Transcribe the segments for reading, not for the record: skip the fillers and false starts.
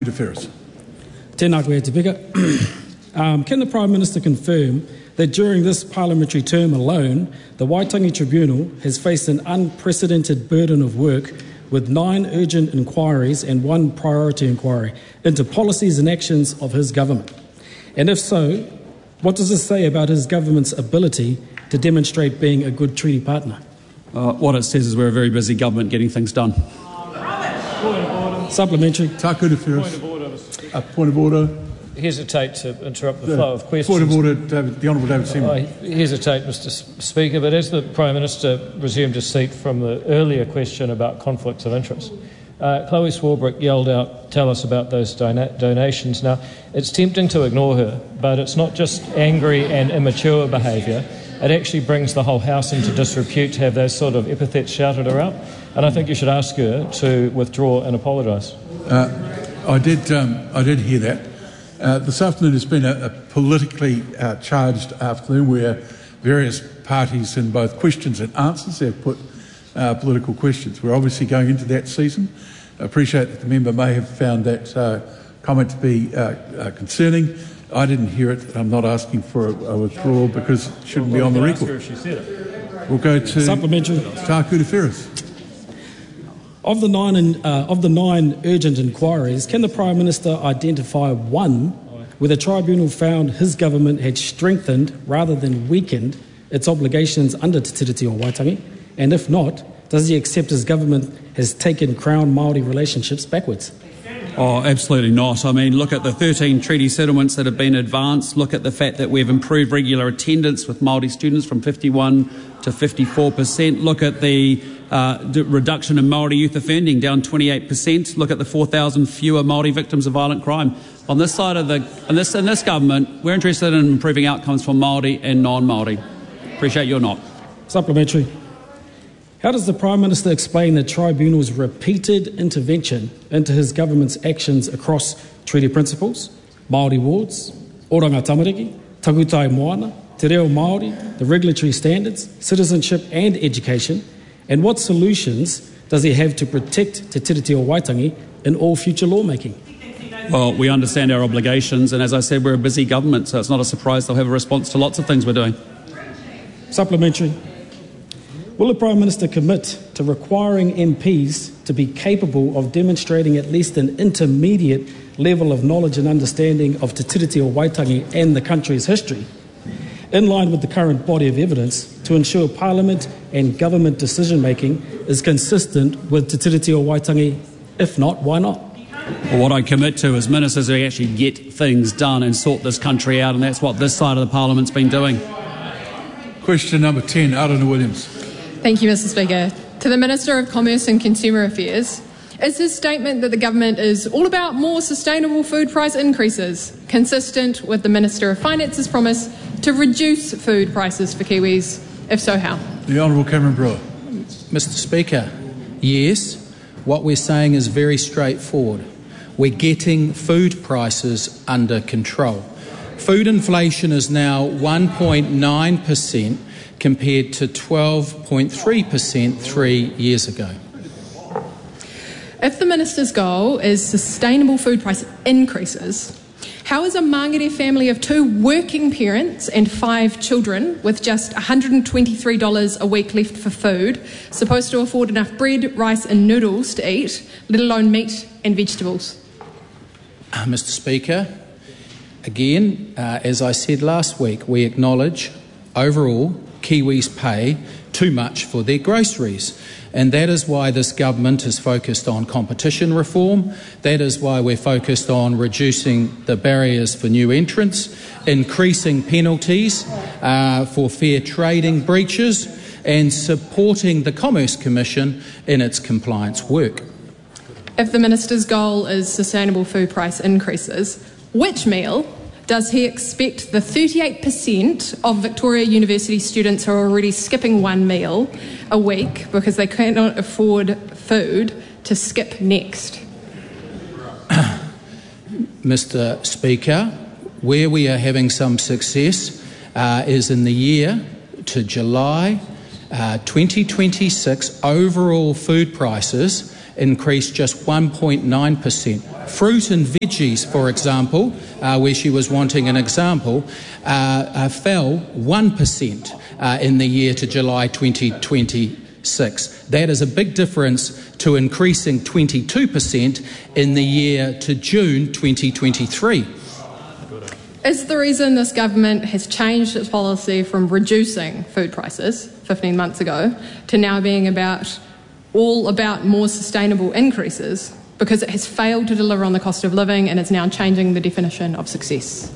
Ferris. Tēnā koe te pika. Can the Prime Minister confirm that during this parliamentary term alone, the Waitangi Tribunal has faced an unprecedented burden of work with 9 urgent inquiries and 1 priority inquiry into policies and actions of his government? And if so, what does this say about his government's ability to demonstrate being a good treaty partner? What it says is we're a very busy government getting things done. Supplementary. Taku te Ferris. Point of order. Hesitate to interrupt the flow of questions. Point of order, the Honourable David Seymour. I hesitate, Mr. Speaker, but as the Prime Minister resumed his seat from the earlier question about conflicts of interest, Chloe Swarbrick yelled out, "Tell us about those donations." Now, it's tempting to ignore her, but it's not just angry and immature behaviour. It actually brings the whole House into disrepute to have those sort of epithets shouted around. And I think you should ask her to withdraw and apologise. I did hear that. This afternoon has been a politically charged afternoon where various parties in both questions and answers have put political questions. We're obviously going into that season. I appreciate that the member may have found that comment to be concerning. I didn't hear it. I'm not asking for a withdrawal because it shouldn't be on the record. She said it. We'll go to Supplementary. Taku te Ferris. Of the 9 urgent inquiries, can the Prime Minister identify one where the tribunal found his government had strengthened rather than weakened its obligations under Te Tiriti o Waitangi? And if not, does he accept his government has taken Crown Māori relationships backwards? Oh, absolutely not. I mean, look at the 13 treaty settlements that have been advanced. Look at the fact that we've improved regular attendance with Māori students from 51 to 54%. Look at the reduction in Māori youth offending, down 28%. Look at the 4,000 fewer Māori victims of violent crime. On this side of in this government, we're interested in improving outcomes for Māori and non-Māori. Appreciate you're not. Supplementary. How does the Prime Minister explain the Tribunal's repeated intervention into his government's actions across treaty principles, Māori wards, Oranga Tamariki, Takutai Moana, Te Reo Māori, the regulatory standards, citizenship and education, and what solutions does he have to protect Te Tiriti o Waitangi in all future lawmaking? Well, we understand our obligations, and as I said, we're a busy government, so it's not a surprise they'll have a response to lots of things we're doing. Supplementary. Will the Prime Minister commit to requiring MPs to be capable of demonstrating at least an intermediate level of knowledge and understanding of Te Tiriti o Waitangi and the country's history, in line with the current body of evidence, to ensure Parliament and government decision-making is consistent with Te Tiriti o Waitangi? If not, why not? Well, what I commit to is ministers who actually get things done and sort this country out, and that's what this side of the Parliament's been doing. Question number 10, Arana Williams. Thank you, Mr. Speaker. To the Minister of Commerce and Consumer Affairs, is his statement that the government is all about more sustainable food price increases consistent with the Minister of Finance's promise to reduce food prices for Kiwis? If so, how? The Honourable Cameron Brewer. Mr. Speaker, yes, what we're saying is very straightforward. We're getting food prices under control. Food inflation is now 1.9% compared to 12.3% 3 years ago. If the Minister's goal is sustainable food price increases, how is a Māngere family of 2 working parents and 5 children with just $123 a week left for food supposed to afford enough bread, rice and noodles to eat, let alone meat and vegetables? Mr. Speaker, again, as I said last week, we acknowledge overall Kiwis pay too much for their groceries. And that is why this government is focused on competition reform. That is why we're focused on reducing the barriers for new entrants, increasing penalties for fair trading breaches, and supporting the Commerce Commission in its compliance work. If the Minister's goal is sustainable food price increases, which meal does he expect the 38% of Victoria University students who are already skipping 1 meal a week because they cannot afford food to skip next? Mr. Speaker, where we are having some success is in the year to July 2026. Overall food prices increased just 1.9%. Fruit and veggies, for example, where she was wanting an example, fell 1% in the year to July 2026. That is a big difference to increasing 22% in the year to June 2023. Is the reason this government has changed its policy from reducing food prices 15 months ago to now being all about more sustainable increases because it has failed to deliver on the cost of living and it's now changing the definition of success?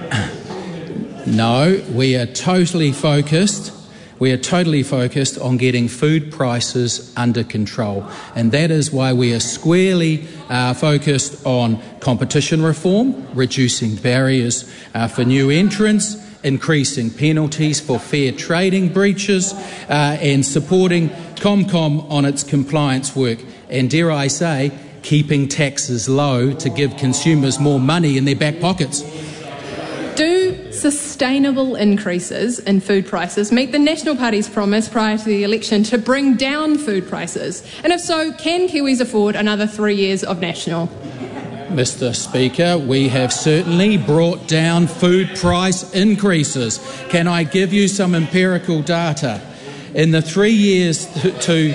No, we are totally focused on getting food prices under control. And that is why we are squarely focused on competition reform, reducing barriers for new entrants, increasing penalties for fair trading breaches, and supporting ComCom on its compliance work. And dare I say, keeping taxes low to give consumers more money in their back pockets. Do sustainable increases in food prices meet the National Party's promise prior to the election to bring down food prices? And if so, can Kiwis afford another 3 years of National? Mr. Speaker, we have certainly brought down food price increases. Can I give you some empirical data? In the 3 years to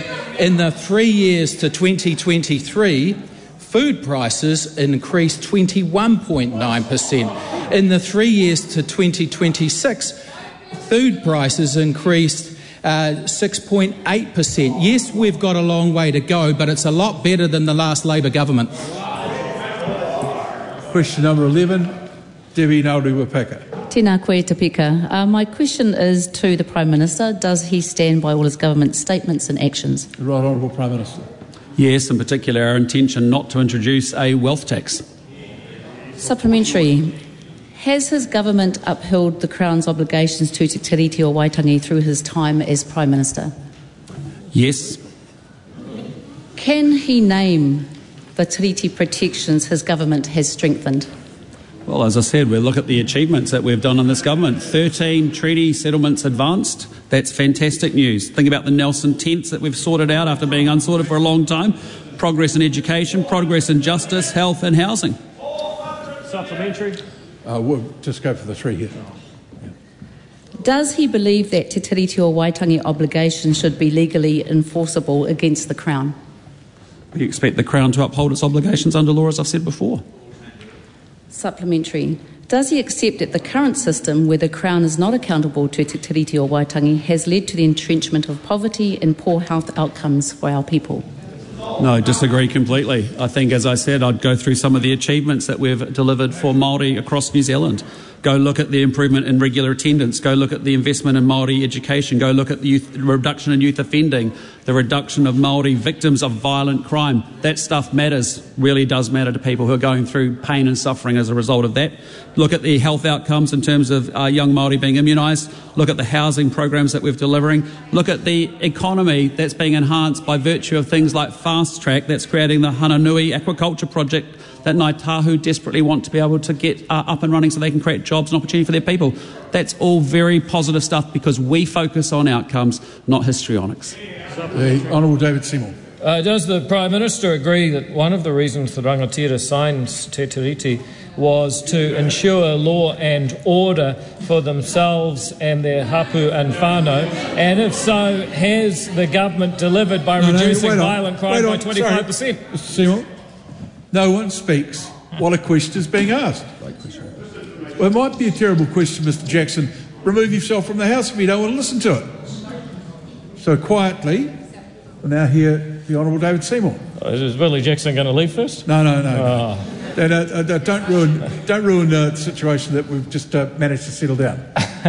2023, food prices increased 21.9%. In the 3 years to 2026, food prices increased 6.8%. Yes, we've got a long way to go, but it's a lot better than the last Labor government. Question number 11, Debbie Nauru-Wapaka. Tēnā koe te pika. My question is to the Prime Minister. Does he stand by all his government statements and actions? The Right Honourable Prime Minister. Yes, in particular our intention not to introduce a wealth tax. Supplementary. Has his government upheld the Crown's obligations to Te Tiriti o Waitangi through his time as Prime Minister? Yes. Can he name the tiriti protections his government has strengthened? Well, as I said, we'll look at the achievements that we've done in this government. 13 treaty settlements advanced. That's fantastic news. Think about the Nelson tents that we've sorted out after being unsorted for a long time. Progress in education, progress in justice, health and housing. Supplementary. We'll just go for the three here. Does he believe that Te Tiriti o Waitangi obligations should be legally enforceable against the Crown? We expect the Crown to uphold its obligations under law, as I've said before. Supplementary. Does he accept that the current system, where the Crown is not accountable to Te Tiriti o Waitangi, has led to the entrenchment of poverty and poor health outcomes for our people? No, I disagree completely. I think, as I said, I'd go through some of the achievements that we've delivered for Māori across New Zealand. Go look at the improvement in regular attendance. Go look at the investment in Māori education. Go look at the reduction in youth offending, the reduction of Māori victims of violent crime. That stuff matters, really does matter to people who are going through pain and suffering as a result of that. Look at the health outcomes in terms of young Māori being immunised. Look at the housing programs that we're delivering. Look at the economy that's being enhanced by virtue of things like Fast Track that's creating the Hananui aquaculture project that Ngāi Tahu desperately want to be able to get up and running so they can create jobs and opportunity for their people. That's all very positive stuff because we focus on outcomes, not histrionics. The Honourable David Seymour. Does the Prime Minister agree that one of the reasons the Rangatira signed Te Tiriti was to ensure law and order for themselves and their hapu and whānau? And if so, has the government delivered by reducing violent crime by 25%? Sorry, Mr. Seymour. No one speaks while a question is being asked. Well, it might be a terrible question, Mr. Jackson. Remove yourself from the House if you don't want to listen to it. So quietly, we'll now hear the Honourable David Seymour. Is Willie Jackson going to leave first? No. Don't ruin the situation that we've just managed to settle down.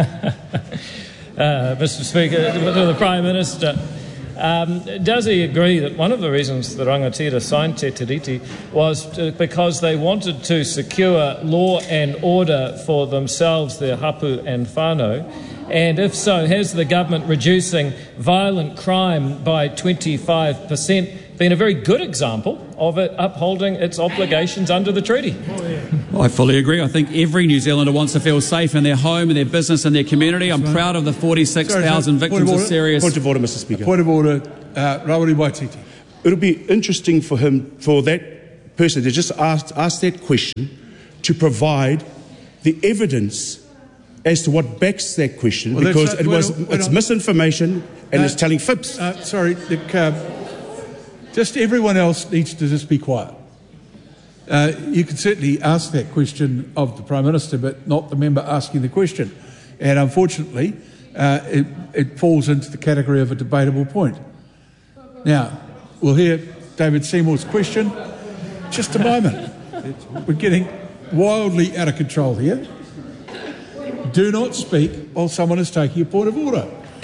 Mr. Speaker, to the Prime Minister, does he agree that one of the reasons the Rangatira signed Te Tiriti was because they wanted to secure law and order for themselves, their hapu and whānau? And if so, has the government reducing violent crime by 25% been a very good example of it upholding its obligations under the treaty? Well, I fully agree. I think every New Zealander wants to feel safe in their home, in their business, in their community. I'm proud of the 46,000 victims of serious... Point of order, Mr. Speaker. Point of order, Rawiri Waititi. it'll be interesting for that person to just ask that question, to provide the evidence as to what backs that question, because it's misinformation and it's telling fibs. Sorry, just everyone else needs to just be quiet. You can certainly ask that question of the Prime Minister, but not the member asking the question. And unfortunately, it falls into the category of a debatable point. Now, we'll hear David Seymour's question. Just a moment. We're getting wildly out of control here. Do not speak while someone is taking a point of order.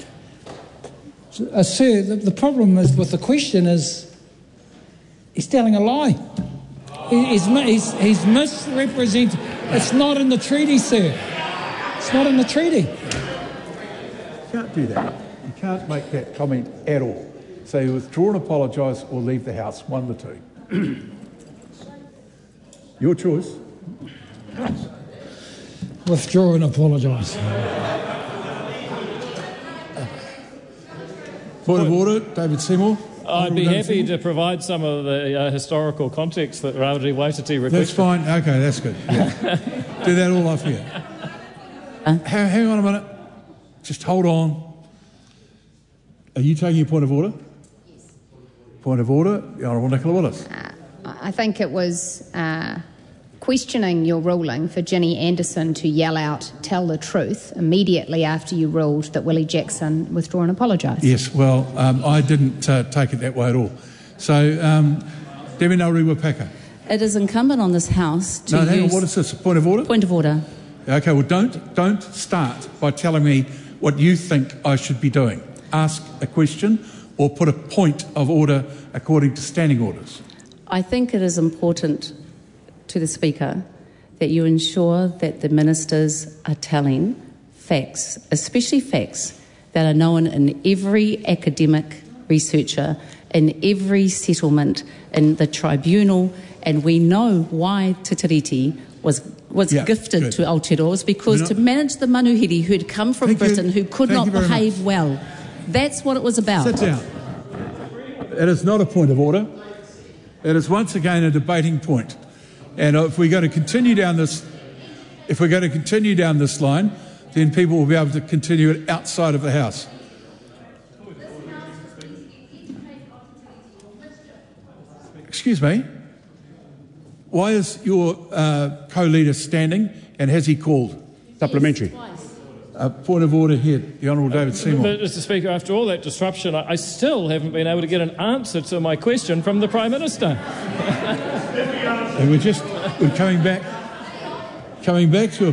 Sir, the problem is with the question is he's telling a lie. He's misrepresenting. It's not in the treaty, sir. It's not in the treaty. You can't do that. You can't make that comment at all. So you withdraw and apologise or leave the House, one of the two. Your choice. Withdraw and apologise. Point of order, David Seymour. I'd be happy to provide some of the historical context that Rawiri Waititi requested. That's fine. Okay, that's good. Yeah. Do that all off here. Hang on a minute. Just hold on. Are you taking a point of order? Yes. Point of order, the Honourable Nicola Willis. I think it was questioning your ruling for Ginny Anderson to yell out, "Tell the truth," immediately after you ruled that Willie Jackson withdraw and apologise. Yes, well, I didn't take it that way at all. So, Debbie Ngaurewa-Packer. It is incumbent on this House to hang on, what is this, a point of order? Point of order. Okay, well, don't start by telling me what you think I should be doing. Ask a question or put a point of order according to standing orders. I think it is important to the Speaker that you ensure that the ministers are telling facts, especially facts that are known in every academic researcher, in every settlement, in the tribunal, and we know why Te Tiriti was gifted to Aotearoa. It was because to manage the manuhiri who'd come from Britain who could not behave well. That's what it was about. Sit down. It is not a point of order. It is once again a debating point. And if we're going to continue down this line, then people will be able to continue it outside of the House. Excuse me. Why is your co-leader standing, and has he called? Supplementary. Point of order here, the Honourable David Seymour. But, Mr. Speaker, after all that disruption, I still haven't been able to get an answer to my question from the Prime Minister. And we're coming back to a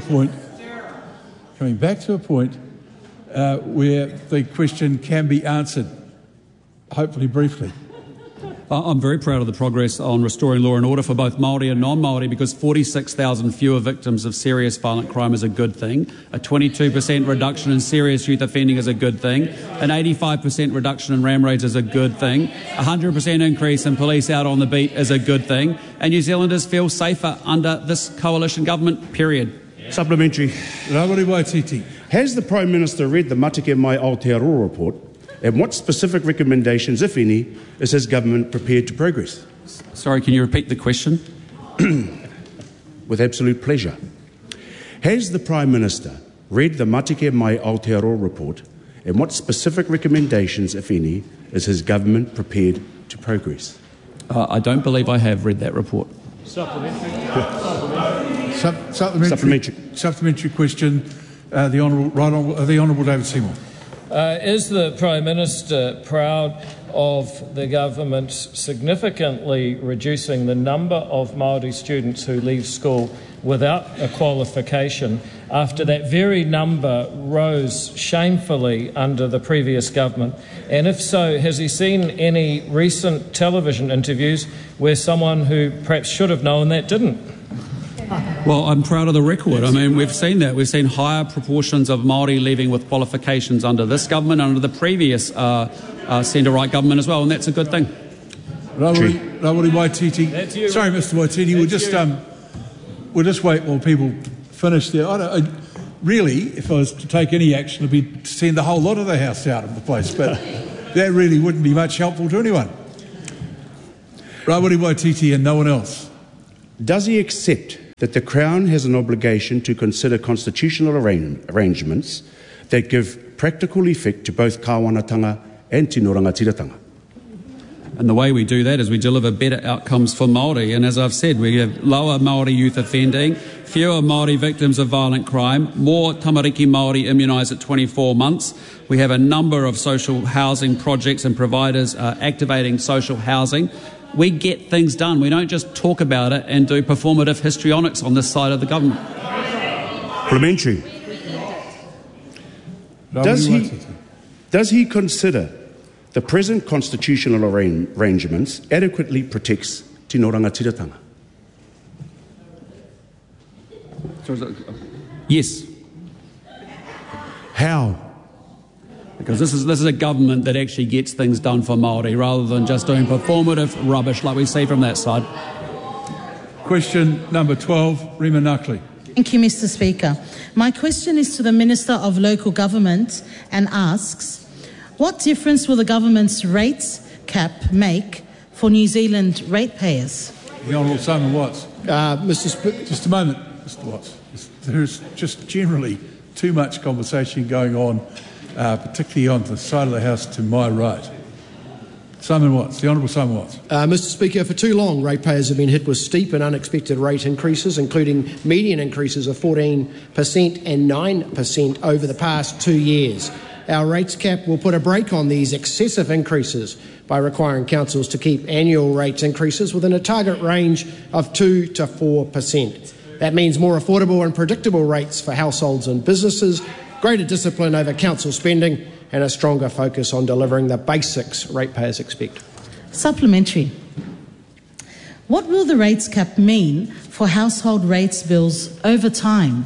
point where the question can be answered, hopefully briefly. I'm very proud of the progress on restoring law and order for both Māori and non-Māori, because 46,000 fewer victims of serious violent crime is a good thing. A 22% reduction in serious youth offending is a good thing. An 85% reduction in ram raids is a good thing. 100% increase in police out on the beat is a good thing. And New Zealanders feel safer under this coalition government, period. Supplementary. Rawiri Waititi. Has the Prime Minister read the Matike Mai Aotearoa report? And what specific recommendations, if any, is his government prepared to progress? Sorry, can you repeat the question? With absolute pleasure. Has the Prime Minister read the Matike Mai Aotearoa report, and what specific recommendations, if any, is his government prepared to progress? I don't believe I have read that report. Supplementary question, the Honourable David Seymour. Is the Prime Minister proud of the government significantly reducing the number of Māori students who leave school without a qualification after that very number rose shamefully under the previous government? And if so, has he seen any recent television interviews where someone who perhaps should have known that didn't? Well, I'm proud of the record. I mean, we've seen that. We've seen higher proportions of Māori leaving with qualifications under this government, under the previous centre-right government as well, and that's a good thing. Rawiri Waititi. Sorry, Mr. Waititi. We'll just wait while people finish there. Really, if I was to take any action, it would be to send the whole lot of the House out of the place, but that really wouldn't be much helpful to anyone. Rawiri Waititi and no one else. Does he accept that the Crown has an obligation to consider constitutional arrangements that give practical effect to both kāwanatanga and tino rangatiratanga? And the way we do that is we deliver better outcomes for Māori. And as I've said, we have lower Māori youth offending, fewer Māori victims of violent crime, more tamariki Māori immunised at 24 months. We have a number of social housing projects and providers activating social housing. We get things done. We don't just talk about it and do performative histrionics on this side of the government. Parliamentary. Does he consider the present constitutional arrangements adequately protects tino rangatiratanga? Yes. How? Because this is a government that actually gets things done for Māori rather than just doing performative rubbish like we see from that side. Question number 12, Rima Nuckley. Thank you, Mr. Speaker. My question is to the Minister of Local Government and asks, what difference will the government's rates cap make for New Zealand ratepayers? The Honourable Simon Watts. Just a moment, Mr. Watts. There's just generally too much conversation going on, particularly on the side of the House to my right. Simon Watts, the Honourable Simon Watts. Mr. Speaker, for too long, ratepayers have been hit with steep and unexpected rate increases, including median increases of 14% and 9% over the past 2 years. Our rates cap will put a brake on these excessive increases by requiring councils to keep annual rates increases within a target range of 2 to 4%. That means more affordable and predictable rates for households and businesses, greater discipline over council spending, and a stronger focus on delivering the basics ratepayers expect. Supplementary. What will the rates cap mean for household rates bills over time?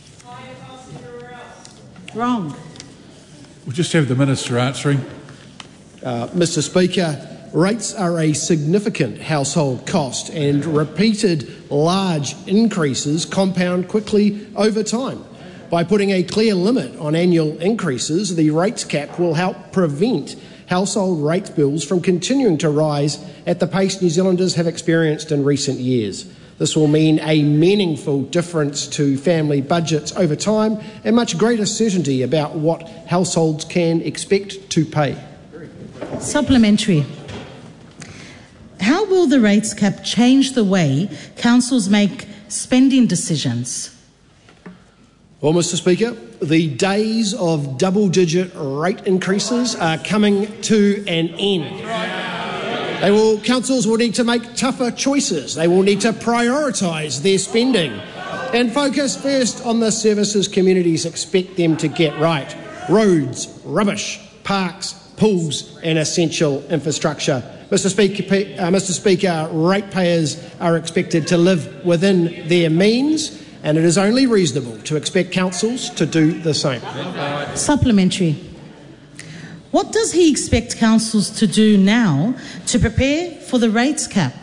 Wrong. We'll just have the Minister answering. Mr. Speaker, rates are a significant household cost and repeated large increases compound quickly over time. By putting a clear limit on annual increases, the rates cap will help prevent household rate bills from continuing to rise at the pace New Zealanders have experienced in recent years. This will mean a meaningful difference to family budgets over time and much greater certainty about what households can expect to pay. Supplementary. How will the rates cap change the way councils make spending decisions? Well, Mr. Speaker, the days of double-digit rate increases are coming to an end. Councils will need to make tougher choices. They will need to prioritise their spending and focus first on the services communities expect them to get right: roads, rubbish, parks, pools and essential infrastructure. Mr. Speaker, ratepayers are expected to live within their means, and it is only reasonable to expect councils to do the same. Supplementary. What does he expect councils to do now to prepare for the rates cap?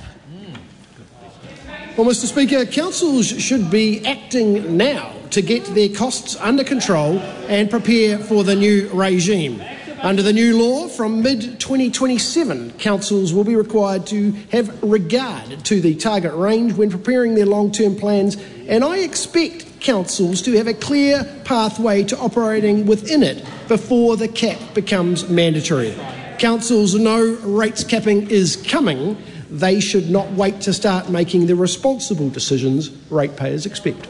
Well, Mr. Speaker, councils should be acting now to get their costs under control and prepare for the new regime. Under the new law, from mid-2027, councils will be required to have regard to the target range when preparing their long-term plans, and I expect councils to have a clear pathway to operating within it before the cap becomes mandatory. Councils know rates capping is coming. They should not wait to start making the responsible decisions ratepayers expect.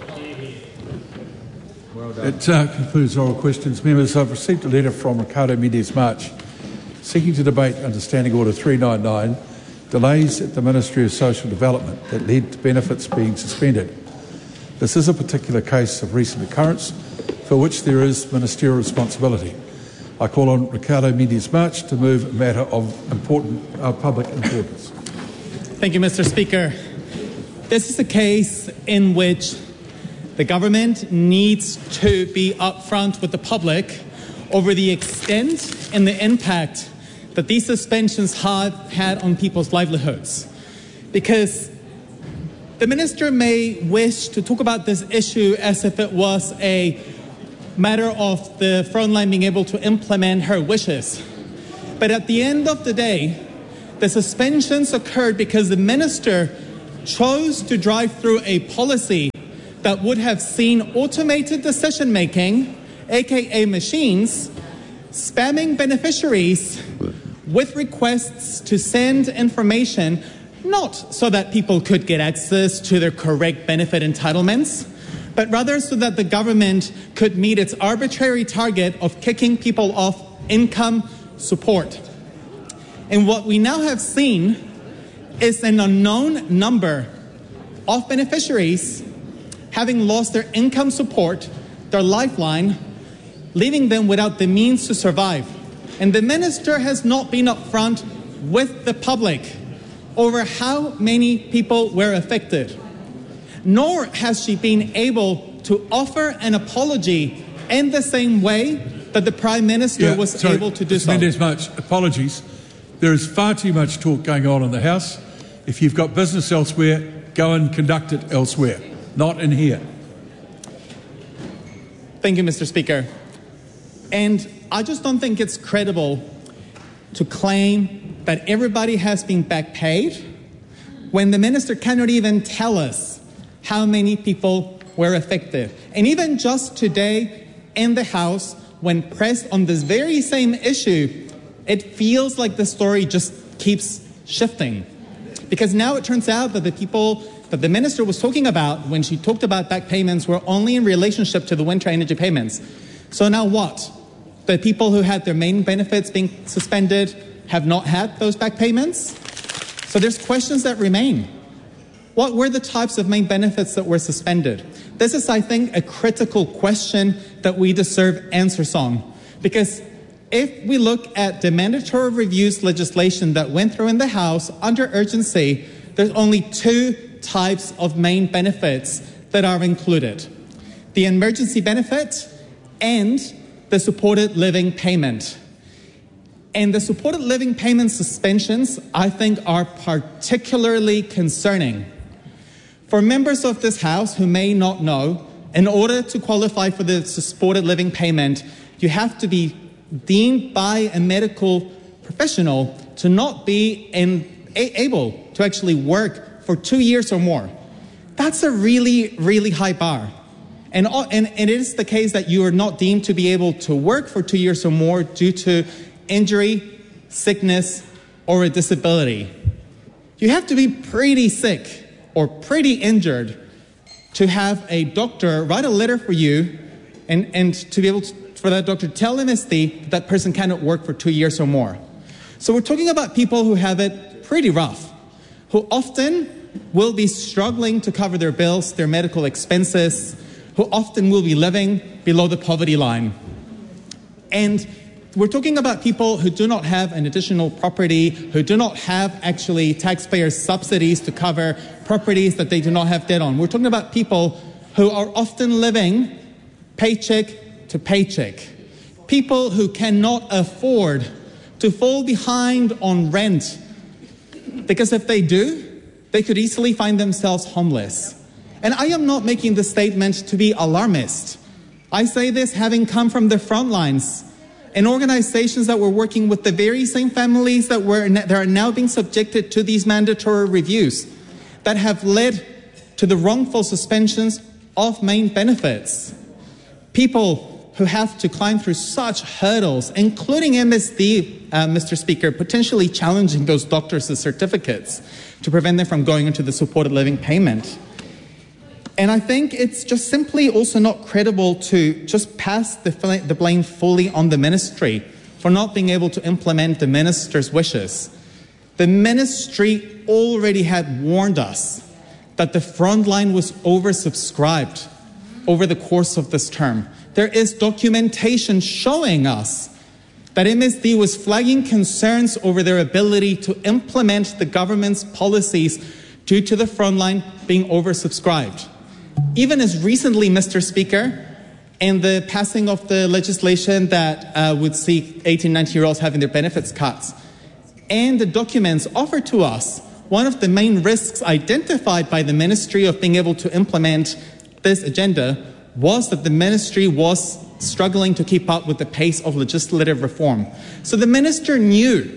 It concludes oral questions. Members, I've received a letter from Ricardo Mendes March seeking to debate Understanding Order 399, delays at the Ministry of Social Development that led to benefits being suspended. This is a particular case of recent occurrence for which there is ministerial responsibility. I call on Ricardo Mendes March to move a matter of public importance. Thank you, Mr. Speaker. This is a case in which the government needs to be upfront with the public over the extent and the impact that these suspensions have had on people's livelihoods. Because the minister may wish to talk about this issue as if it was a matter of the front line being able to implement her wishes. But at the end of the day, The suspensions occurred because the minister chose to drive through a policy that would have seen automated decision-making, aka machines, spamming beneficiaries with requests to send information, not so that people could get access to their correct benefit entitlements, but rather so that the government could meet its arbitrary target of kicking people off income support. And what we now have seen is an unknown number of beneficiaries having lost their income support, their lifeline, leaving them without the means to survive. And the minister has not been upfront with the public over how many people were affected, nor has she been able to offer an apology in the same way that the Prime Minister was able to do so. Much apologies. There is far too much talk going on in the House. If you've got business elsewhere, go and conduct it elsewhere, not in here. Thank you, Mr. Speaker. And I just don't think it's credible to claim that everybody has been back paid when the minister cannot even tell us how many people were affected. And even just today in the House, when pressed on this very same issue, it feels like the story just keeps shifting. Because now it turns out that the people that the minister was talking about when she talked about back payments were only in relationship to the winter energy payments. So now what? The people who had their main benefits being suspended have not had those back payments? So there's questions that remain. What were the types of main benefits that were suspended? This is, I think, a critical question that we deserve answers on. Because if we look at the mandatory reviews legislation that went through in the House under urgency, there's only two types of main benefits that are included: the emergency benefit and the supported living payment. And the supported living payment suspensions, I think, are particularly concerning. For members of this House who may not know, in order to qualify for the supported living payment, you have to be deemed by a medical professional to not be able to actually work for 2 years or more. That's a really, really high bar. And it is the case that you are not deemed to be able to work for 2 years or more due to injury, sickness, or a disability. You have to be pretty sick or pretty injured to have a doctor write a letter for you and to be able to, for that doctor to tell MSD that person cannot work for 2 years or more. So we're talking about people who have it pretty rough, who often will be struggling to cover their bills, their medical expenses, who often will be living below the poverty line. And we're talking about people who do not have an additional property, who do not have actually taxpayer subsidies to cover properties that they do not have debt on. We're talking about people who are often living paycheck to paycheck. People who cannot afford to fall behind on rent, because if they do, they could easily find themselves homeless. And I am not making this statement to be alarmist. I say this having come from the front lines in organizations that were working with the very same families that are now being subjected to these mandatory reviews that have led to the wrongful suspensions of main benefits. People who have to climb through such hurdles, including MSD, Mr. Speaker, potentially challenging those doctors' certificates to prevent them from going into the supported living payment. And I think it's just simply also not credible to just pass the blame fully on the ministry for not being able to implement the minister's wishes. The ministry already had warned us that the front line was oversubscribed over the course of this term. There is documentation showing us that MSD was flagging concerns over their ability to implement the government's policies due to the front line being oversubscribed. Even as recently, Mr. Speaker, in the passing of the legislation that would see 18, 19-year-olds having their benefits cut, and the documents offered to us, one of the main risks identified by the ministry of being able to implement this agenda was that the ministry was struggling to keep up with the pace of legislative reform. So the minister knew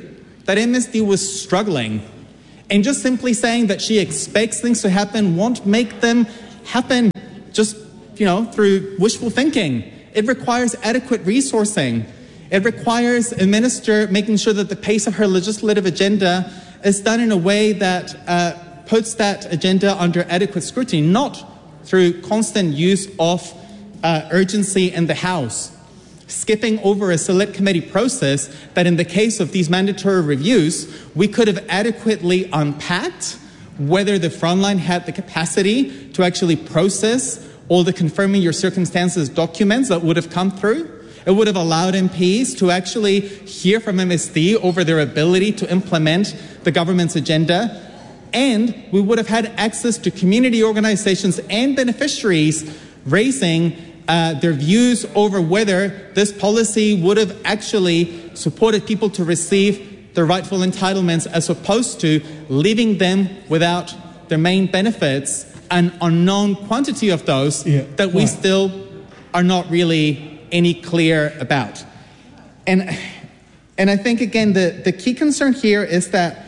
that MSD was struggling. And just simply saying that she expects things to happen won't make them happen just, through wishful thinking. It requires adequate resourcing. It requires a minister making sure that the pace of her legislative agenda is done in a way that puts that agenda under adequate scrutiny, not through constant use of urgency in the House. Skipping over a select committee process that in the case of these mandatory reviews, we could have adequately unpacked whether the frontline had the capacity to actually process all the confirming your circumstances documents that would have come through. It would have allowed MPs to actually hear from MSD over their ability to implement the government's agenda. And we would have had access to community organizations and beneficiaries raising their views over whether this policy would have actually supported people to receive their rightful entitlements as opposed to leaving them without their main benefits, an unknown quantity of those that we still are not really any clear about. And I think, again, the key concern here is that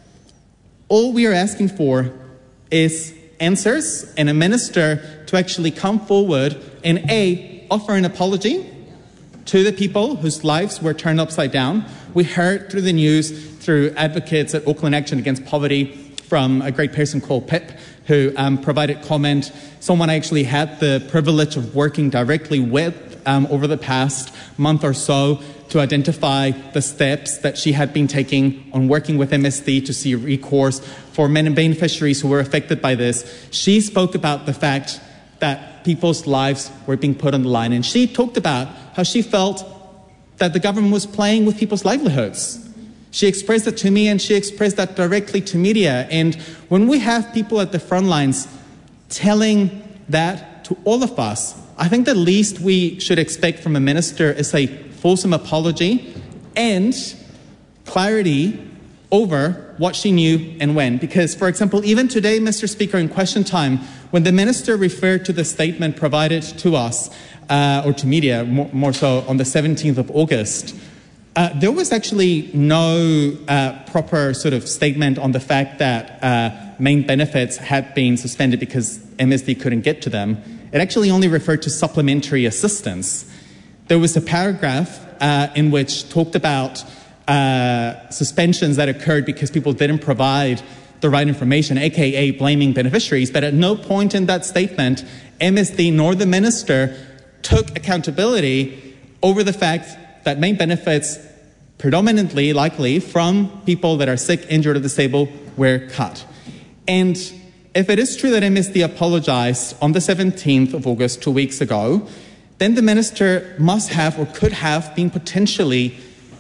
all we are asking for is answers and a minister to actually come forward and offer an apology to the people whose lives were turned upside down. We heard through the news, through advocates at Auckland Action Against Poverty, from a great person called Pip, who provided comment, someone I actually had the privilege of working directly with over the past month or so to identify the steps that she had been taking on working with MSD to see recourse for many beneficiaries who were affected by this. She spoke about the fact that people's lives were being put on the line, and she talked about how she felt that the government was playing with people's livelihoods. She expressed that to me, and she expressed that directly to media. And when we have people at the front lines telling that to all of us, I think the least we should expect from a minister is a fulsome apology and clarity over what she knew and when. Because, for example, even today, Mr. Speaker, in question time, when the minister referred to the statement provided to us, or to media, more so on the 17th of August, there was actually no proper sort of statement on the fact that main benefits had been suspended because MSD couldn't get to them. It actually only referred to supplementary assistance. There was a paragraph in which talked about suspensions that occurred because people didn't provide the right information, aka blaming beneficiaries, but at no point in that statement, MSD nor the minister took accountability over the fact that main benefits, predominantly likely from people that are sick, injured, or disabled, were cut. And if it is true that MSD apologized on the 17th of August, 2 weeks ago, then the minister must have or could have been potentially,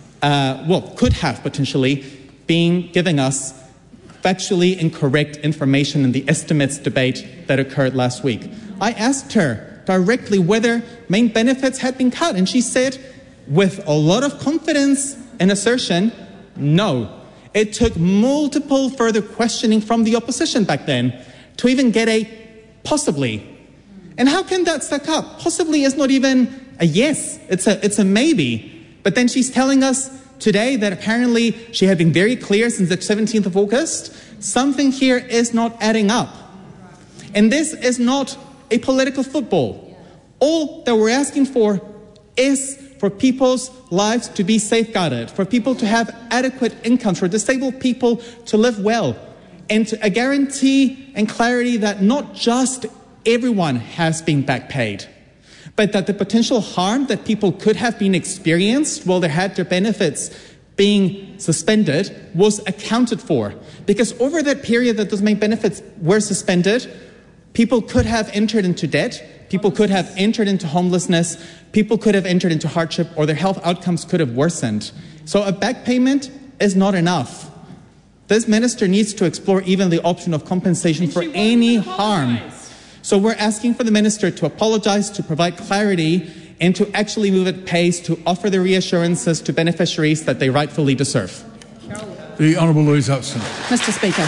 been giving us factually incorrect information in the estimates debate that occurred last week. I asked her directly whether main benefits had been cut, and she said, with a lot of confidence and assertion, no. It took multiple further questioning from the opposition back then to even get a possibly. And how can that stack up? Possibly is not even a yes, it's a maybe. But then she's telling us today that apparently she had been very clear since the 17th of August. Something here is not adding up. And this is not a political football. All that we're asking for is for people's lives to be safeguarded, for people to have adequate incomes, for disabled people to live well, and a guarantee and clarity that not just everyone has been back paid, but that the potential harm that people could have been experienced while they had their benefits being suspended was accounted for. Because over that period that those main benefits were suspended, people could have entered into debt, people could have entered into homelessness, people could have entered into hardship, or their health outcomes could have worsened. So a back payment is not enough. This minister needs to explore even the option of compensation for any harm. So we're asking for the minister to apologize, to provide clarity, and to actually move at pace to offer the reassurances to beneficiaries that they rightfully deserve. The Honourable Louise Upson. Mr. Speaker.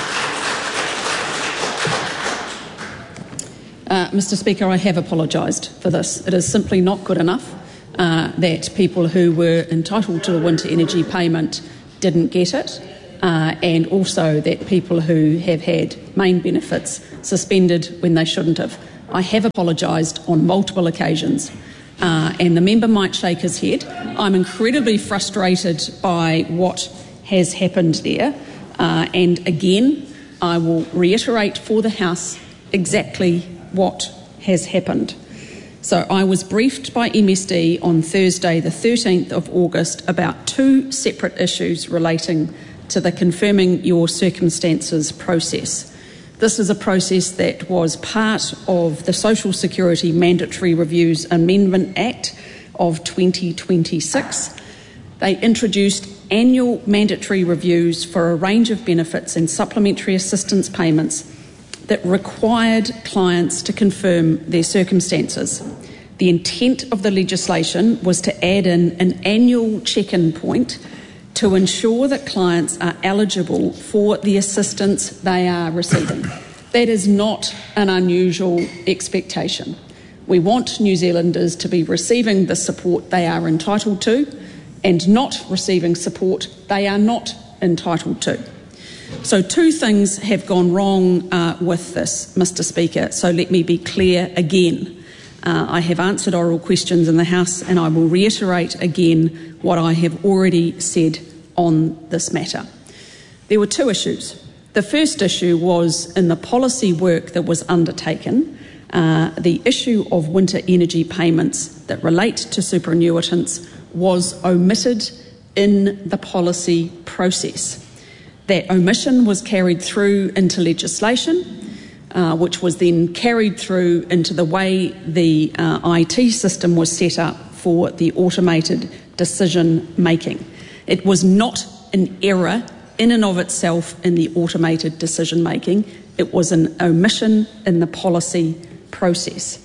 Mr. Speaker, I have apologised for this. It is simply not good enough that people who were entitled to the winter energy payment didn't get it, and also that people who have had main benefits suspended when they shouldn't have. I have apologised on multiple occasions, and the member might shake his head. I'm incredibly frustrated by what has happened there, and again, I will reiterate for the House exactly what has happened. So I was briefed by MSD on Thursday the 13th of August about two separate issues relating to the confirming your circumstances process. This is a process that was part of the Social Security Mandatory Reviews Amendment Act of 2026. They introduced annual mandatory reviews for a range of benefits and supplementary assistance payments that required clients to confirm their circumstances. The intent of the legislation was to add in an annual check-in point to ensure that clients are eligible for the assistance they are receiving. That is not an unusual expectation. We want New Zealanders to be receiving the support they are entitled to and not receiving support they are not entitled to. So two things have gone wrong with this, Mr Speaker, so let me be clear again. I have answered oral questions in the House and I will reiterate again what I have already said on this matter. There were two issues. The first issue was in the policy work that was undertaken, the issue of winter energy payments that relate to superannuitants was omitted in the policy process. That omission was carried through into legislation, which was then carried through into the way the IT system was set up for the automated decision making. It was not an error in and of itself in the automated decision making. It was an omission in the policy process.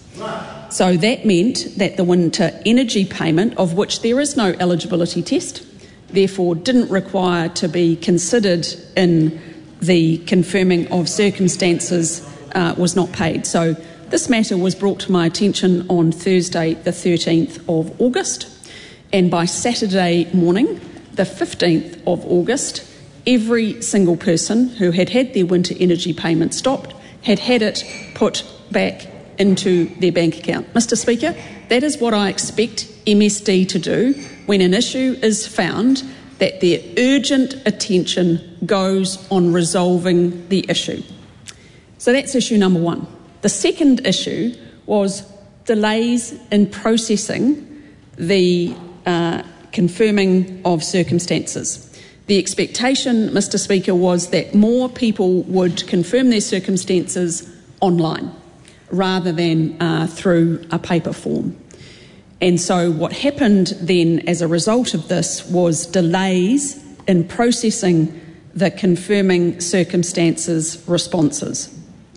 So that meant that the winter energy payment, of which there is no eligibility test, therefore didn't require to be considered in the confirming of circumstances, was not paid. So this matter was brought to my attention on Thursday the 13th of August, and by Saturday morning, the 15th of August, every single person who had had their winter energy payment stopped had had it put back into their bank account. Mr Speaker, that is what I expect MSD to do when an issue is found that their urgent attention goes on resolving the issue. So that's issue number one. The second issue was delays in processing the confirming of circumstances. The expectation, Mr Speaker, was that more people would confirm their circumstances online rather than through a paper form. And so what happened then as a result of this was delays in processing the confirming circumstances responses.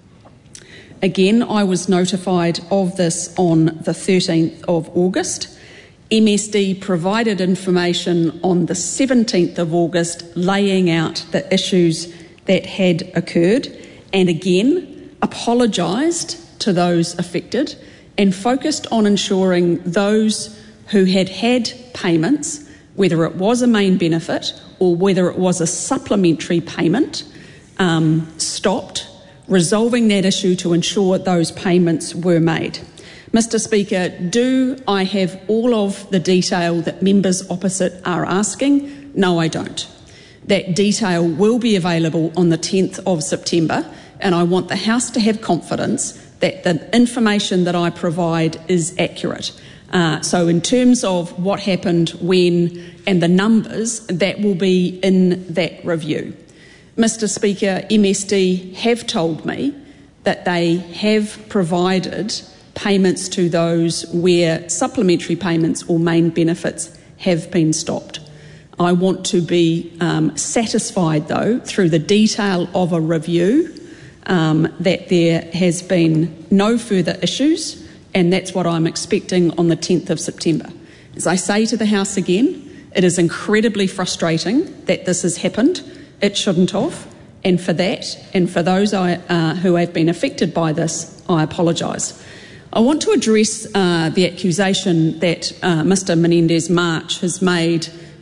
Again, I was notified of this on the 13th of August. MSD provided information on the 17th of August laying out the issues that had occurred and again apologised to those affected and focused on ensuring those who had had payments, whether it was a main benefit or whether it was a supplementary payment, stopped, resolving that issue to ensure those payments were made. Mr Speaker, do I have all of the detail that members opposite are asking? No, I don't. That detail will be available on the 10th of September, and I want the House to have confidence that the information that I provide is accurate. So in terms of what happened when and the numbers, that will be in that review. Mr Speaker, MSD have told me that they have provided payments to those where supplementary payments or main benefits have been stopped. I want to be satisfied, though, through the detail of a review, that there has been no further issues, and that's what I'm expecting on the 10th of September. As I say to the House again, it is incredibly frustrating that this has happened. It shouldn't have, and for that, and for those who have been affected by this, I apologise. I want to address the accusation that Mr Menendez-March has made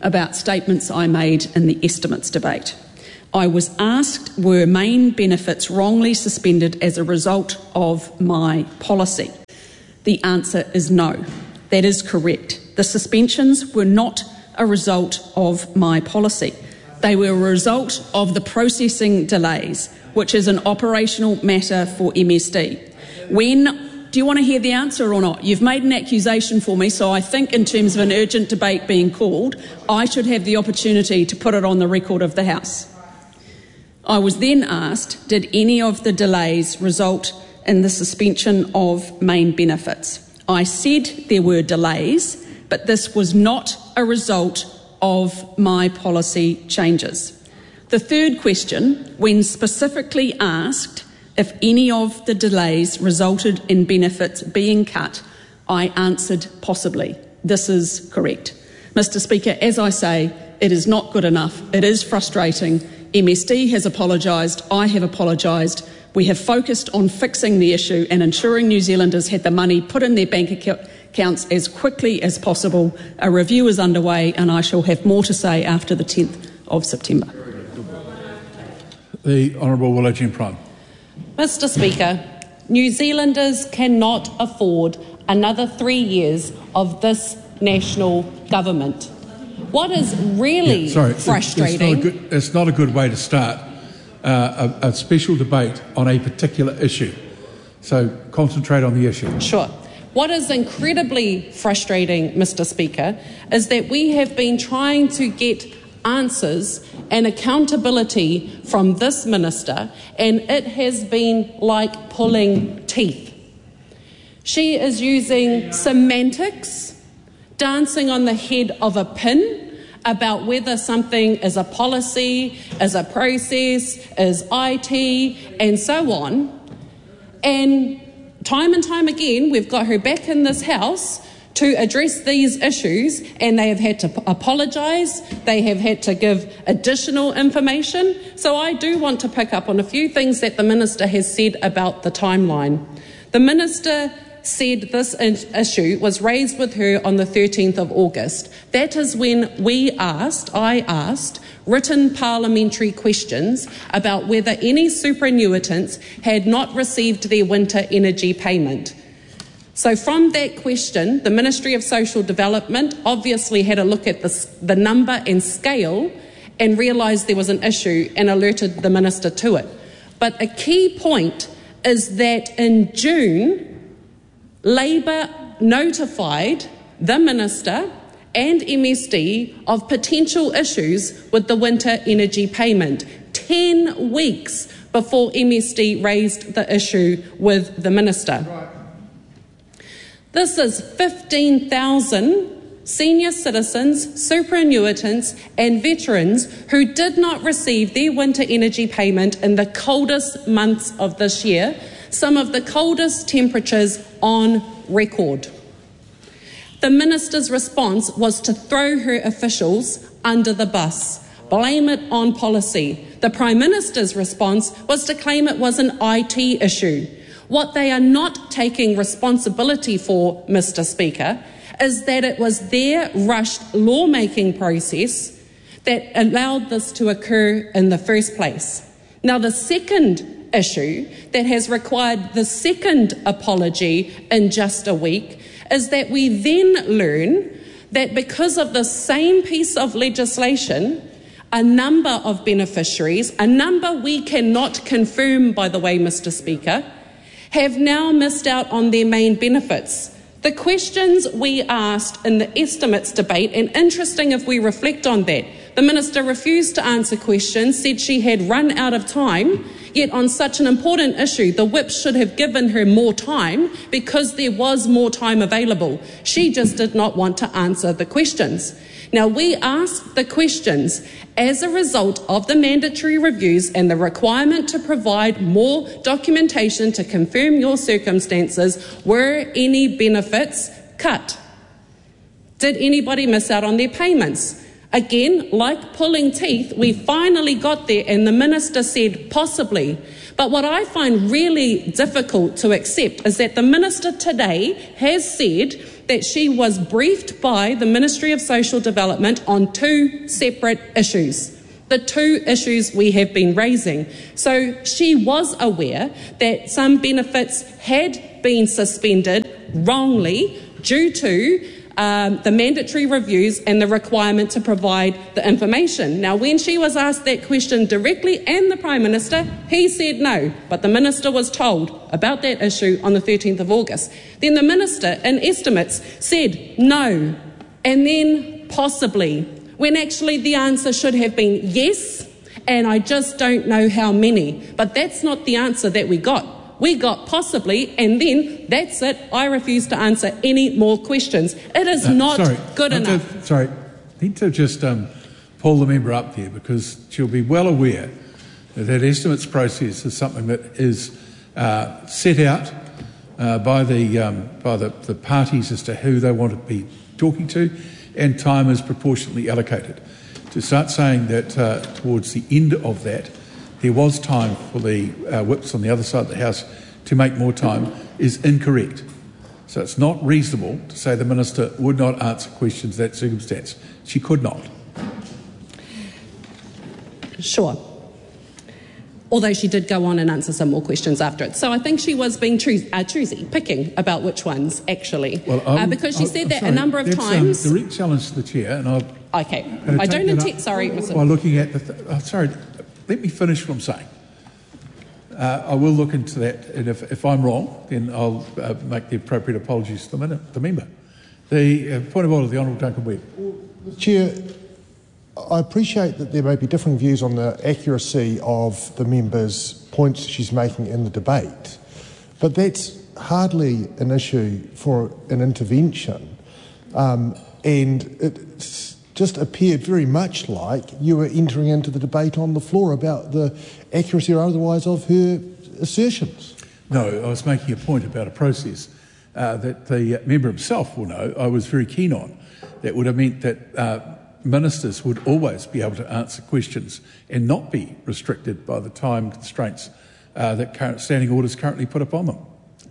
about statements I made in the estimates debate. I was asked, were main benefits wrongly suspended as a result of my policy? The answer is no. That is correct. The suspensions were not a result of my policy. They were a result of the processing delays, which is an operational matter for MSD. Do you want to hear the answer or not? You've made an accusation for me, so I think in terms of an urgent debate being called, I should have the opportunity to put it on the record of the House. I was then asked, did any of the delays result in the suspension of main benefits? I said there were delays, but this was not a result of my policy changes. The third question, when specifically asked if any of the delays resulted in benefits being cut, I answered possibly. This is correct. Mr. Speaker, as I say, it is not good enough. It is frustrating. MSD has apologised. I have apologised. We have focused on fixing the issue and ensuring New Zealanders had the money put in their bank accounts as quickly as possible. A review is underway and I shall have more to say after the 10th of September. The Honourable Willow Jean Prime. Mr. Speaker, New Zealanders cannot afford another 3 years of this national government. What is really frustrating... It's not a good way to start a special debate on a particular issue. So concentrate on the issue. Sure. What is incredibly frustrating, Mr. Speaker, is that we have been trying to get answers and accountability from this minister, and it has been like pulling teeth. She is using semantics, dancing on the head of a pin about whether something is a policy, is a process, is IT, and so on. And time again, we've got her back in this House to address these issues, and they have had to apologise, they have had to give additional information. So I do want to pick up on a few things that the Minister has said about the timeline. The Minister said this issue was raised with her on the 13th of August. That is when I asked written parliamentary questions about whether any superannuitants had not received their winter energy payment. So from that question, the Ministry of Social Development obviously had a look at the number and scale and realised there was an issue and alerted the Minister to it. But a key point is that in June, Labor notified the Minister and MSD of potential issues with the winter energy payment 10 weeks before MSD raised the issue with the Minister. This is 15,000 senior citizens, superannuitants and veterans who did not receive their winter energy payment in the coldest months of this year, some of the coldest temperatures on record. The Minister's response was to throw her officials under the bus, blame it on policy. The Prime Minister's response was to claim it was an IT issue. What they are not taking responsibility for, Mr. Speaker, is that it was their rushed lawmaking process that allowed this to occur in the first place. Now, the second issue that has required the second apology in just a week is that we then learn that because of the same piece of legislation, a number of beneficiaries, a number we cannot confirm, by the way, Mr. Speaker, have now missed out on their main benefits. The questions we asked in the estimates debate, and interesting if we reflect on that, the Minister refused to answer questions, said she had run out of time, yet on such an important issue, the Whip should have given her more time because there was more time available. She just did not want to answer the questions. Now, we asked the questions as a result of the mandatory reviews and the requirement to provide more documentation to confirm your circumstances. Were any benefits cut? Did anybody miss out on their payments? Again, like pulling teeth, we finally got there and the Minister said possibly. But what I find really difficult to accept is that the Minister today has said that she was briefed by the Ministry of Social Development on 2 separate issues. The 2 issues we have been raising. So she was aware that some benefits had been suspended wrongly due to the mandatory reviews and the requirement to provide the information. Now, when she was asked that question directly and the Prime Minister, he said no, but the Minister was told about that issue on the 13th of August. Then the Minister, in estimates, said no, and then possibly, when actually the answer should have been yes, and I just don't know how many. But that's not the answer that we got. We got possibly, and then that's it. I refuse to answer any more questions. It is not good enough. I need to just pull the member up there, because she'll be well aware that estimates process is something that is set out by the parties as to who they want to be talking to, and time is proportionately allocated. To start saying that towards the end of that, there was time for the whips on the other side of the House to make more time is incorrect. So it's not reasonable to say the Minister would not answer questions in that circumstance. She could not. Sure. Although she did go on and answer some more questions after it. So I think she was being choosy, picking about which ones, actually. Well, because she said that a number of times. Direct challenge to the Chair, and okay. I don't intend. Sorry, Mr. By looking at the. Let me finish what I'm saying. I will look into that, and if I'm wrong, then I'll make the appropriate apologies to the member. The point of order, the Honourable Duncan Webb. Chair, I appreciate that there may be differing views on the accuracy of the member's points she's making in the debate, but that's hardly an issue for an intervention, and it's just appeared very much like you were entering into the debate on the floor about the accuracy or otherwise of her assertions. No, I was making a point about a process that the member himself will know I was very keen on. That would have meant that ministers would always be able to answer questions and not be restricted by the time constraints that current standing orders currently put upon them.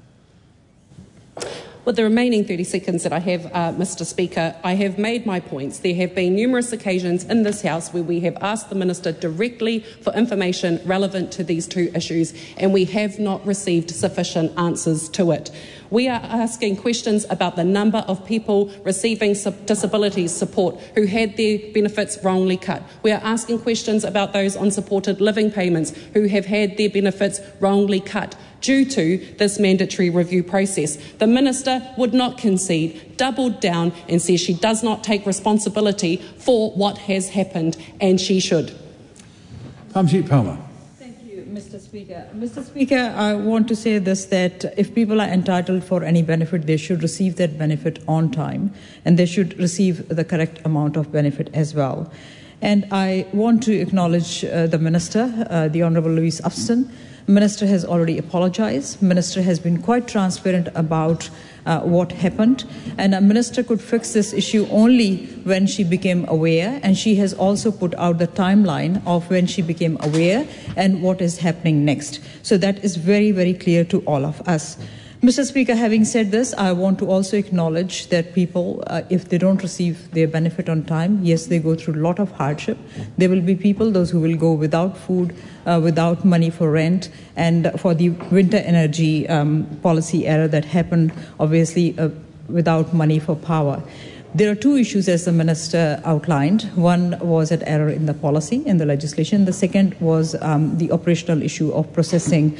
With the remaining 30 seconds that I have, Mr. Speaker, I have made my points. There have been numerous occasions in this House where we have asked the Minister directly for information relevant to these 2 issues, and we have not received sufficient answers to it. We are asking questions about the number of people receiving disability support who had their benefits wrongly cut. We are asking questions about those on supported living payments who have had their benefits wrongly cut due to this mandatory review process. The Minister would not concede, doubled down and says she does not take responsibility for what has happened, and she should. Pamjit Palmer. Mr. Speaker. Mr. Speaker, I want to say this, that if people are entitled for any benefit, they should receive that benefit on time, and they should receive the correct amount of benefit as well. And I want to acknowledge the Minister, the Honourable Louise Upston. Minister has already apologised. Minister has been quite transparent about what happened, and a minister could fix this issue only when she became aware, and she has also put out the timeline of when she became aware and what is happening next. So that is very, very clear to all of us. Mr. Speaker, having said this, I want to also acknowledge that people, if they don't receive their benefit on time, yes, they go through a lot of hardship. There will be people, those who will go without food, without money for rent, and for the winter energy policy error that happened, obviously, without money for power. There are 2 issues, as the Minister outlined. One was an error in the policy, in the legislation. The second was the operational issue of processing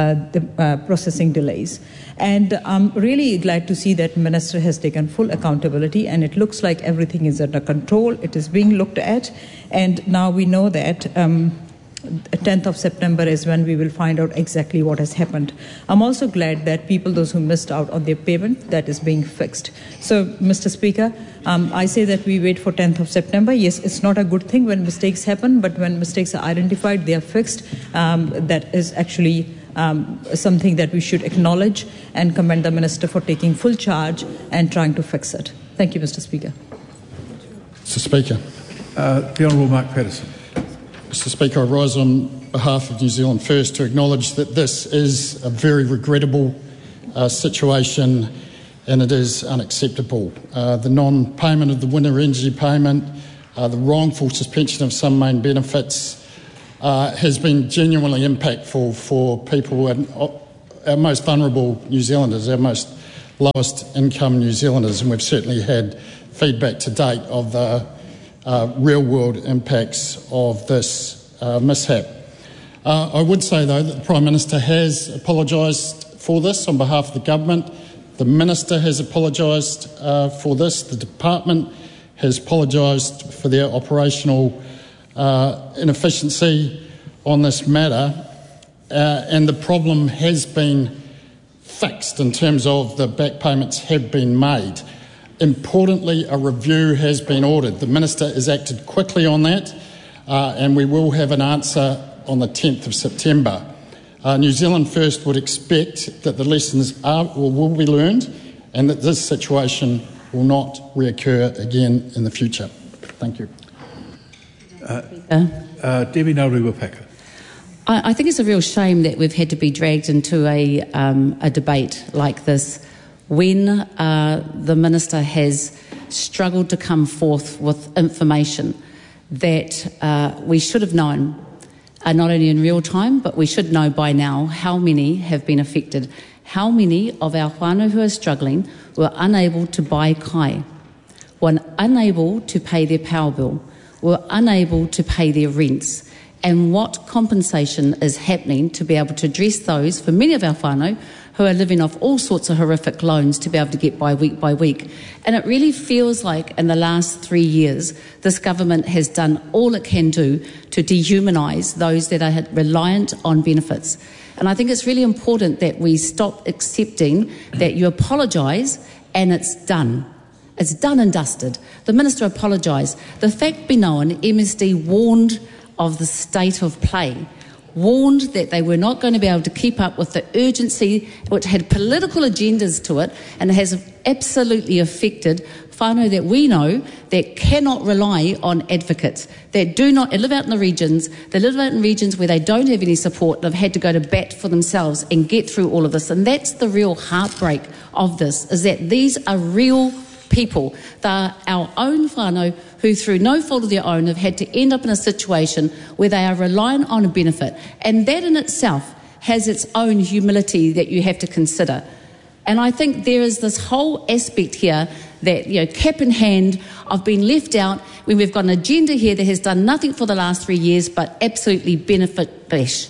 delays. And I'm really glad to see that Minister has taken full accountability, and it looks like everything is under control. It is being looked at, and now we know that 10th of September is when we will find out exactly what has happened. I'm also glad that people, those who missed out on their payment, that is being fixed. So, Mr. Speaker, I say that we wait for 10th of September. Yes, it's not a good thing when mistakes happen, but when mistakes are identified, they are fixed. That is actually something that we should acknowledge and commend the Minister for taking full charge and trying to fix it. Thank you, Mr. Speaker. Mr. Speaker. The Honourable Mark Patterson. Mr Speaker, I rise on behalf of New Zealand First to acknowledge that this is a very regrettable situation and it is unacceptable. The non-payment of the winter energy payment, the wrongful suspension of some main benefits has been genuinely impactful for people, our most vulnerable New Zealanders, our most lowest income New Zealanders, and we've certainly had feedback to date of the real world impacts of this mishap. I would say though that the Prime Minister has apologised for this on behalf of the government. The Minister has apologised for this. The Department has apologised for their operational inefficiency on this matter, and the problem has been fixed in terms of the back payments have been made. Importantly, a review has been ordered. The Minister has acted quickly on that, and we will have an answer on the 10th of September. New Zealand First would expect that the lessons will be learned and that this situation will not reoccur again in the future. Thank you. Debbie Nauru-Wapaka. I think it's a real shame that we've had to be dragged into a debate like this when the Minister has struggled to come forth with information that we should have known, not only in real time, but we should know by now how many have been affected, how many of our whānau who are struggling were unable to buy kai, were unable to pay their power bill, were unable to pay their rents, and what compensation is happening to be able to address those, for many of our whānau, who are living off all sorts of horrific loans to be able to get by week. And it really feels like in the last 3 years, this government has done all it can do to dehumanise those that are reliant on benefits. And I think it's really important that we stop accepting that you apologise and it's done. It's done and dusted. The Minister apologised. The fact be known, MSD warned of the state of play, warned that they were not going to be able to keep up with the urgency which had political agendas to it, and it has absolutely affected whānau that we know that cannot rely on advocates, that do not live out in the regions, they live out in regions where they don't have any support, they've had to go to bat for themselves and get through all of this. And that's the real heartbreak of this, is that these are real people. They are our own whānau who, through no fault of their own, have had to end up in a situation where they are reliant on a benefit. And that in itself has its own humility that you have to consider. And I think there is this whole aspect here that, cap in hand, of being left out when we've got an agenda here that has done nothing for the last 3 years but absolutely benefit bash.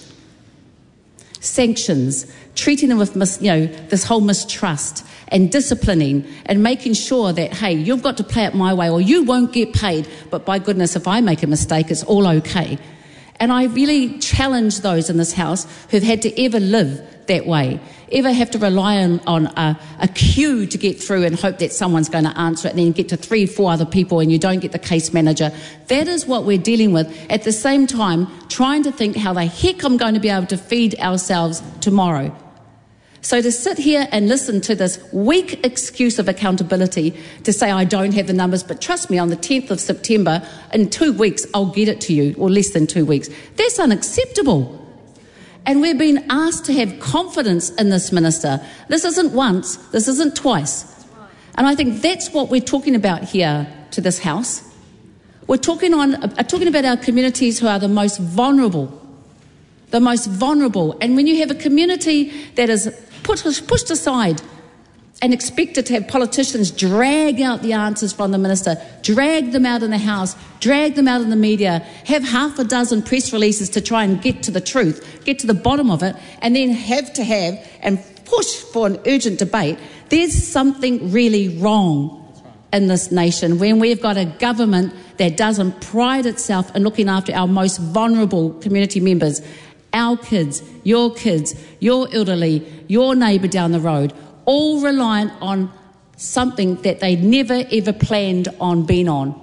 Sanctions, treating them with this whole mistrust and disciplining and making sure that, hey, you've got to play it my way or you won't get paid, but by goodness, if I make a mistake, it's all okay. And I really challenge those in this House who've had to ever live that way, ever have to rely on a queue to get through and hope that someone's going to answer it and then get to 3 or 4 other people and you don't get the case manager. That is what we're dealing with. At the same time, trying to think how the heck I'm going to be able to feed ourselves tomorrow. So to sit here and listen to this weak excuse of accountability to say I don't have the numbers, but trust me, on the 10th of September, in 2 weeks, I'll get it to you, or less than 2 weeks. That's unacceptable. And we're being asked to have confidence in this Minister. This isn't once, this isn't twice. And I think that's what we're talking about here to this House. We're talking about our communities who are the most vulnerable. The most vulnerable. And when you have a community that is pushed aside and expected to have politicians drag out the answers from the Minister, drag them out in the House, drag them out in the media, have half a dozen press releases to try and get to the truth, get to the bottom of it, and then have and push for an urgent debate, there's something really wrong in this nation when we've got a government that doesn't pride itself in looking after our most vulnerable community members, our kids, your elderly, your neighbour down the road, all reliant on something that they never ever planned on being on.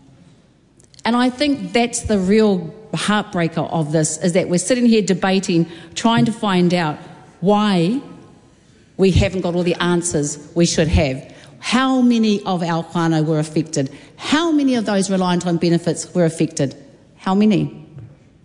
And I think that's the real heartbreaker of this, is that we're sitting here debating, trying to find out why we haven't got all the answers we should have. How many of our whānau were affected? How many of those reliant on benefits were affected? How many?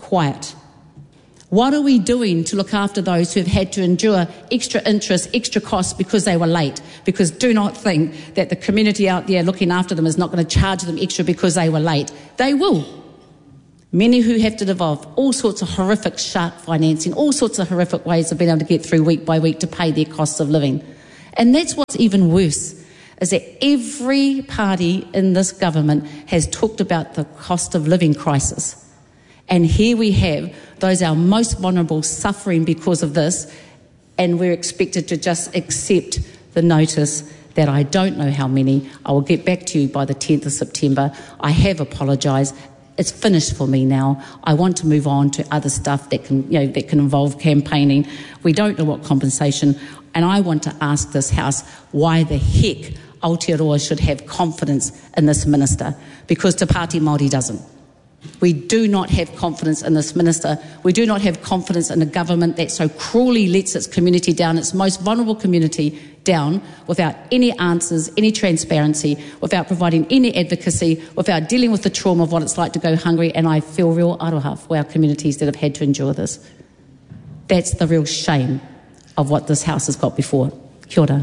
quiet. What are we doing to look after those who have had to endure extra interest, extra costs because they were late? Because do not think that the community out there looking after them is not going to charge them extra because they were late. They will. Many who have to devolve all sorts of horrific shark financing, all sorts of horrific ways of being able to get through week by week to pay their costs of living. And that's what's even worse, is that every party in this government has talked about the cost of living crisis. And here we have those our most vulnerable suffering because of this, and we're expected to just accept the notice that I don't know how many. I will get back to you by the 10th of September. I have apologised. It's finished for me now. I want to move on to other stuff that can involve campaigning. We don't know what compensation, and I want to ask this House why the heck Aotearoa should have confidence in this minister, because Te Pāti Māori doesn't. We do not have confidence in this minister. We do not have confidence in a government that so cruelly lets its community down, its most vulnerable community down, without any answers, any transparency, without providing any advocacy, without dealing with the trauma of what it's like to go hungry. And I feel real aroha for our communities that have had to endure this. That's the real shame of what this House has got before. Kia ora.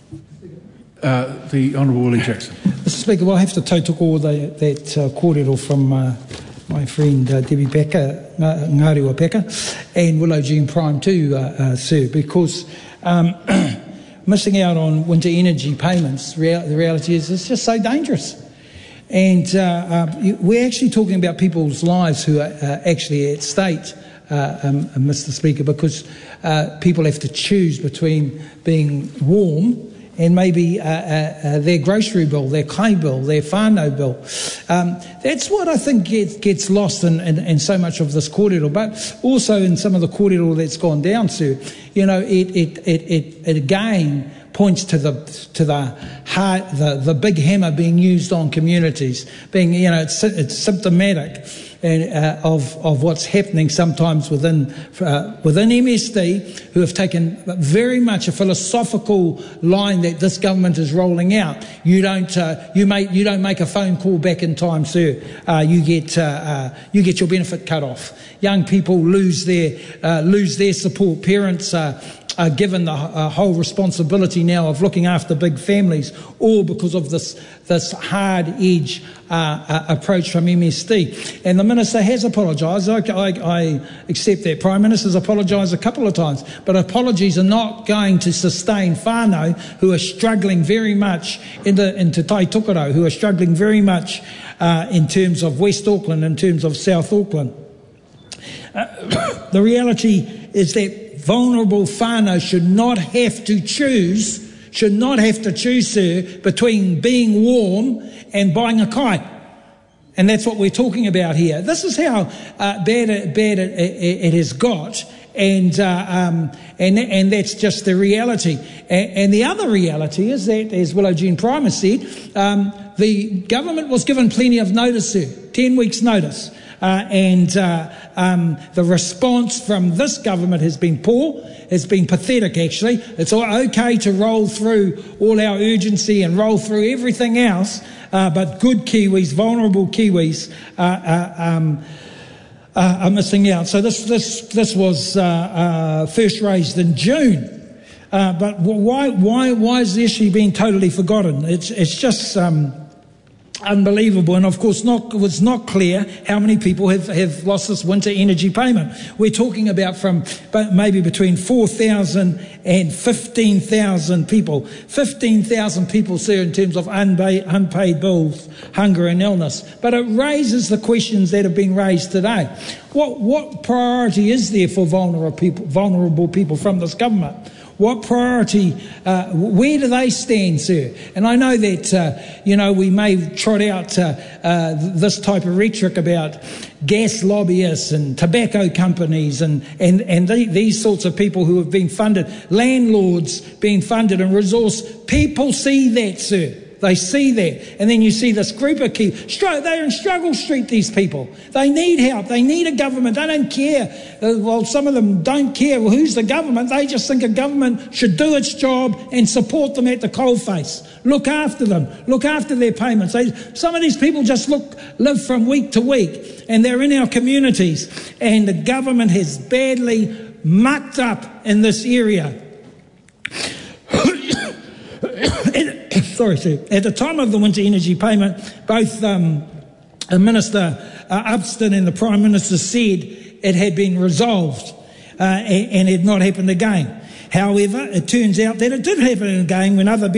The Honourable Willie Jackson. Mr Speaker, well, I have to tautoko that kōrero from my friend Debbie Packer, Ngārewa Packer, and Willow Jean Prime too, sir, because missing out on winter energy payments, the reality is it's just so dangerous. And we're actually talking about people's lives who are actually at stake, Mr Speaker, because people have to choose between being warm and maybe their grocery bill, their kai bill, their whānau bill. That's what I think gets lost in so much of this kōrero, but also in some of the kōrero that's gone down to. You know, it again points to the big hammer being used on communities, being, you know, it's symptomatic of what's happening sometimes within MSD, who have taken very much a philosophical line that this government is rolling out. You don't make a phone call back in time, sir. You get your benefit cut off. Young people lose their support. Parents are given the whole responsibility now of looking after big families, all because of this hard edge approach from MSD. And the Minister has apologised. I accept that. Prime Minister's apologised a couple of times, but apologies are not going to sustain whānau who are struggling very much into Tai Tukaro, who are struggling very much in terms of West Auckland, in terms of South Auckland. The reality is that vulnerable whānau should not have to choose, sir, between being warm and buying a kai. And that's what we're talking about here. This is how bad it has got, and that's just the reality. And the other reality is that, as Willow Jean Prime has said, the government was given plenty of notice, sir, 10 weeks' notice. And the response from this government has been poor, has been pathetic actually. It's okay to roll through all our urgency and roll through everything else, but good Kiwis, vulnerable Kiwis are missing out. So this was first raised in June. But why is the issue being totally forgotten? It's just unbelievable, and of course it's not clear how many people have lost this winter energy payment. We're talking about from maybe between 4,000 and 15,000 people. 15,000 people, sir, in terms of unpaid bills, hunger and illness. But it raises the questions that have been raised today. What priority is there for vulnerable people from this government? What priority, where do they stand, sir? And I know that, we may trot out this type of rhetoric about gas lobbyists and tobacco companies and these sorts of people who have been funded, landlords being funded and resourced. People see that, sir. They see that. And then you see this group of kids. They're in struggle street, these people. They need help. They need a government. They don't care. Well, some of them don't care who's the government. They just think a government should do its job and support them at the coalface. Look after them. Look after their payments. Some of these people just live from week to week, and they're in our communities. And the government has badly mucked up in this area. Sorry, sir. At the time of the winter energy payment, both Minister Upston and the Prime Minister said it had been resolved and had not happened again. However, it turns out that it did happen again when other